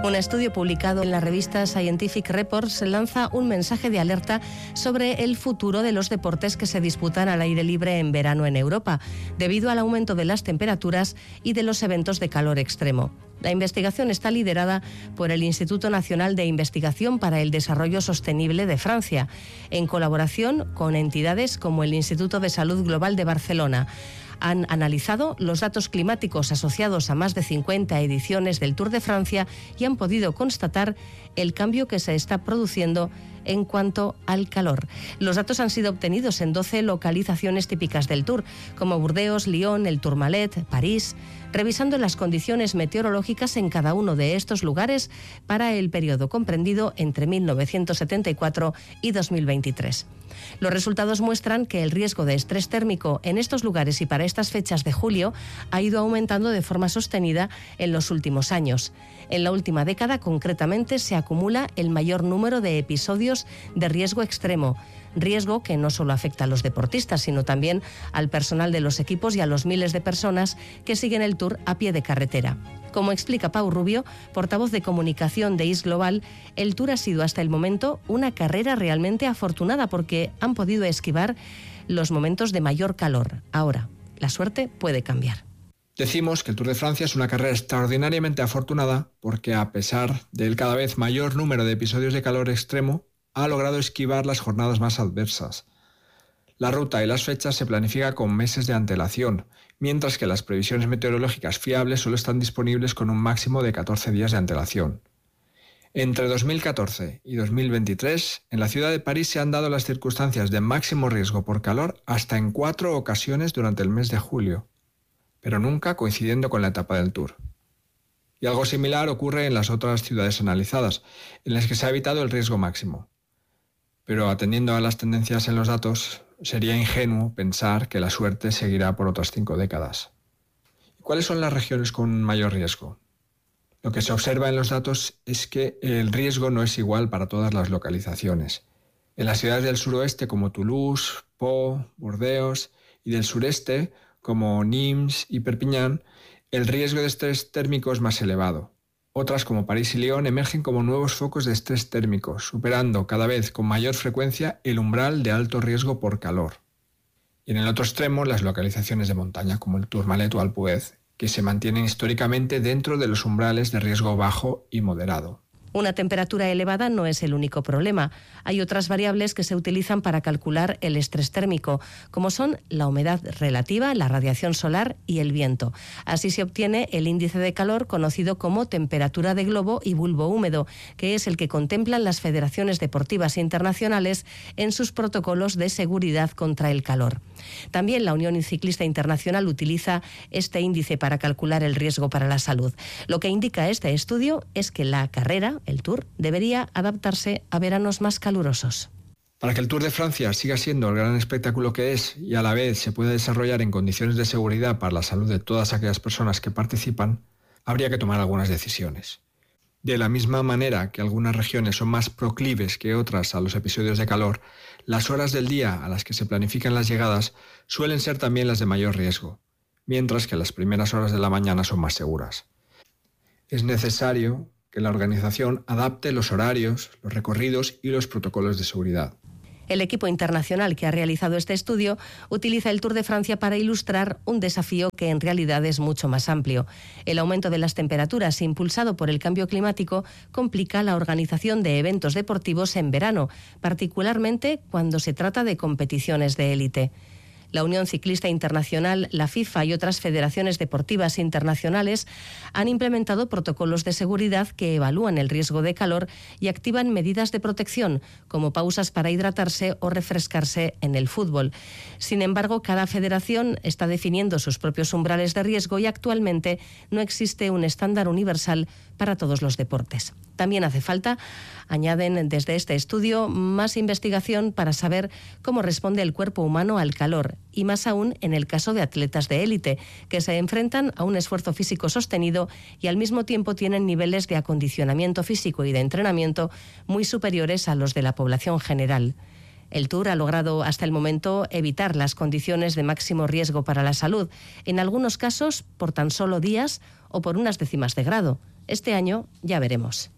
Un estudio publicado en la revista Scientific Reports lanza un mensaje de alerta sobre el futuro de los deportes que se disputan al aire libre en verano en Europa, debido al aumento de las temperaturas y de los eventos de calor extremo. La investigación está liderada por el Instituto Nacional de Investigación para el Desarrollo Sostenible de Francia, en colaboración con entidades como el Instituto de Salud Global de Barcelona. Han analizado los datos climáticos asociados a más de 50 ediciones del Tour de Francia y han podido constatar el cambio que se está produciendo en cuanto al calor. Los datos han sido obtenidos en 12 localizaciones típicas del Tour, como Burdeos, Lyon, el Tourmalet, París, revisando las condiciones meteorológicas en cada uno de estos lugares para el periodo comprendido entre 1974 y 2023. Los resultados muestran que el riesgo de estrés térmico en estos lugares y para estas fechas de julio ha ido aumentando de forma sostenida en los últimos años. En la última década, concretamente, se acumula el mayor número de episodios de riesgo extremo, riesgo que no solo afecta a los deportistas, sino también al personal de los equipos y a los miles de personas que siguen el Tour a pie de carretera. Como explica Pau Rubio, portavoz de comunicación de IS Global, el Tour ha sido hasta el momento una carrera realmente afortunada porque han podido esquivar los momentos de mayor calor. Ahora, la suerte puede cambiar. Decimos que el Tour de Francia es una carrera extraordinariamente afortunada porque, a pesar del cada vez mayor número de episodios de calor extremo, ha logrado esquivar las jornadas más adversas. La ruta y las fechas se planifican con meses de antelación, mientras que las previsiones meteorológicas fiables solo están disponibles con un máximo de 14 días de antelación. Entre 2014 y 2023, en la ciudad de París se han dado las circunstancias de máximo riesgo por calor hasta en 4 ocasiones durante el mes de julio, pero nunca coincidiendo con la etapa del Tour. Y algo similar ocurre en las otras ciudades analizadas, en las que se ha evitado el riesgo máximo. Pero atendiendo a las tendencias en los datos, sería ingenuo pensar que la suerte seguirá por otras 5 décadas. ¿Cuáles son las regiones con mayor riesgo? Lo que se observa en los datos es que el riesgo no es igual para todas las localizaciones. En las ciudades del suroeste como Toulouse, Pau, Burdeos, y del sureste como Nimes y Perpiñán, el riesgo de estrés térmico es más elevado. Otras, como París y Lyon, emergen como nuevos focos de estrés térmico, superando cada vez con mayor frecuencia el umbral de alto riesgo por calor. Y en el otro extremo, las localizaciones de montaña, como el Tourmalet o Alpe d'Huez, que se mantienen históricamente dentro de los umbrales de riesgo bajo y moderado. Una temperatura elevada no es el único problema. Hay otras variables que se utilizan para calcular el estrés térmico, como son la humedad relativa, la radiación solar y el viento. Así se obtiene el índice de calor conocido como temperatura de globo y bulbo húmedo, que es el que contemplan las federaciones deportivas internacionales en sus protocolos de seguridad contra el calor. También la Unión Ciclista Internacional utiliza este índice para calcular el riesgo para la salud. Lo que indica este estudio es que la carrera, el Tour, debería adaptarse a veranos más calurosos. Para que el Tour de Francia siga siendo el gran espectáculo que es y a la vez se pueda desarrollar en condiciones de seguridad para la salud de todas aquellas personas que participan, habría que tomar algunas decisiones. De la misma manera que algunas regiones son más proclives que otras a los episodios de calor, las horas del día a las que se planifican las llegadas suelen ser también las de mayor riesgo, mientras que las primeras horas de la mañana son más seguras. Es necesario que la organización adapte los horarios, los recorridos y los protocolos de seguridad. El equipo internacional que ha realizado este estudio utiliza el Tour de Francia para ilustrar un desafío que en realidad es mucho más amplio. El aumento de las temperaturas impulsado por el cambio climático complica la organización de eventos deportivos en verano, particularmente cuando se trata de competiciones de élite. La Unión Ciclista Internacional, la FIFA y otras federaciones deportivas internacionales han implementado protocolos de seguridad que evalúan el riesgo de calor y activan medidas de protección, como pausas para hidratarse o refrescarse en el fútbol. Sin embargo, cada federación está definiendo sus propios umbrales de riesgo y actualmente no existe un estándar universal para todos los deportes. También hace falta, añaden desde este estudio, más investigación para saber cómo responde el cuerpo humano al calor, y más aún en el caso de atletas de élite, que se enfrentan a un esfuerzo físico sostenido y al mismo tiempo tienen niveles de acondicionamiento físico y de entrenamiento muy superiores a los de la población general. El Tour ha logrado hasta el momento evitar las condiciones de máximo riesgo para la salud, en algunos casos por tan solo días o por unas décimas de grado. Este año ya veremos.